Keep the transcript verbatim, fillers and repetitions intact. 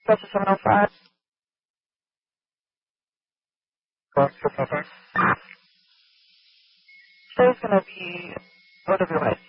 Delta seven oh five. Fox seven oh five. Today's going to be O W A.